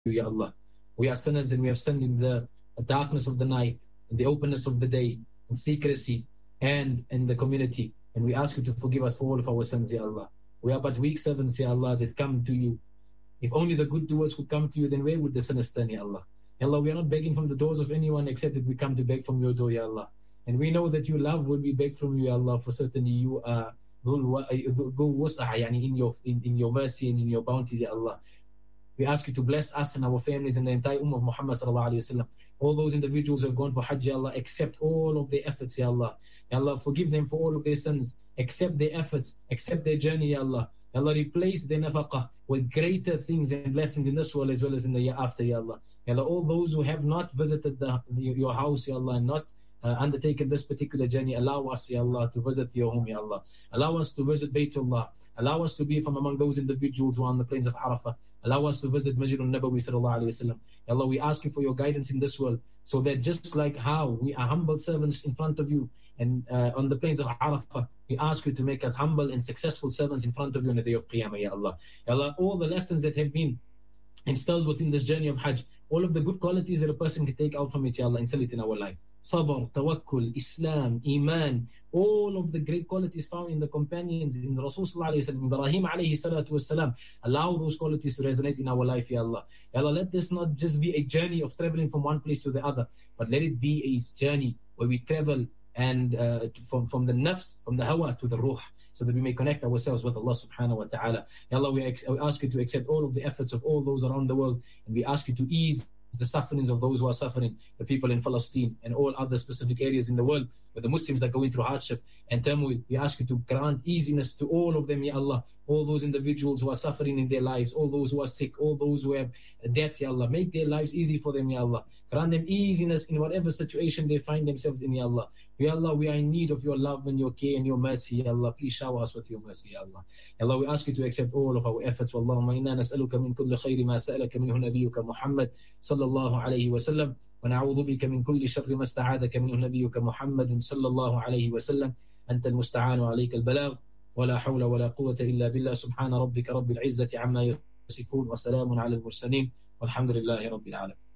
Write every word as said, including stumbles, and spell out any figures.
Ya Allah. We are sinners and we have sinned in the darkness of the night, in the openness of the day, in secrecy, and in the community. And we ask you to forgive us for all of our sins, Ya Allah. We are but weak servants, Ya Allah, that come to you. If only the good doers could come to you, then where would the sinners stand, Ya Allah? Ya Allah, we are not begging from the doors of anyone except that we come to beg from your door, Ya Allah. And we know that you love when we beg from you, Ya Allah, for certainly you are in your, in, in your mercy and in your bounty, Ya Allah. We ask you to bless us and our families and the entire Ummah of Muhammad sallallahu alayhi wa sallam. All those individuals who have gone for Hajj, Ya Allah, accept all of their efforts, Ya Allah. Ya Allah, forgive them for all of their sins. Accept their efforts. Accept their journey, Ya Allah. Ya Allah, replace their nafaqah with greater things and blessings in this world as well as in the year after, Ya Allah. Ya Allah, all those who have not visited the, your house, Ya Allah, and not uh, undertaken this particular journey, allow us, Ya Allah, to visit your home, Ya Allah. Allow us to visit Baytullah. Allow us to be from among those individuals who are on the plains of Arafah. Allow us to visit Masjid al-Nabawi sallallahu alayhi wa sallam. Ya Allah, we ask you for your guidance in this world, so that just like how we are humble servants in front of you and uh, on the plains of Arafah, we ask you to make us humble and successful servants in front of you on the day of Qiyamah, Ya Allah. Ya Allah, all the lessons that have been instilled within this journey of Hajj, all of the good qualities that a person can take out from it, Ya Allah, instill it in our life. Sabr, tawakkul, Islam, Iman, all of the great qualities found in the companions, in the Rasul sallallahu alayhi wa sallam, Ibrahim alayhi salatu wassalam. Allow those qualities to resonate in our life, Ya Allah. Ya Allah, let this not just be a journey of traveling from one place to the other, but let it be a journey where we travel and uh, to, from, from the nafs, from the hawa to the ruh, so that we may connect ourselves with Allah subhanahu wa ta'ala. Ya Allah, we, ex- we ask you to accept all of the efforts of all those around the world, and we ask you to ease the sufferings of those who are suffering, the people in Palestine and all other specific areas in the world where the Muslims are going through hardship and turmoil. We ask you to grant easiness to all of them, Ya Allah. All those individuals who are suffering in their lives, all those who are sick, all those who have debt, Ya Allah. Make their lives easy for them, Ya Allah. Grant them easiness in whatever situation they find themselves in, Ya Allah. Ya Allah, we are in need of your love and your care and your mercy, Ya Allah. Please shower us with your mercy, Ya Allah. Ya Allah, we ask you to accept all of our efforts. Wallahumma inna nas'aluka min kulli khayri ma sa'alaka minhu nabiyyuka Muhammad sallallahu alayhi wa sallam. ونعوذ بك من كل شر ما استعاذك منه نبيك محمد صلى الله عليه وسلم. أنت المستعان وعليك البلاغ ولا حول ولا قوة إلا بالله. سبحان ربك رب العزة عما يصفون وسلام على المرسلين والحمد لله رب العالمين.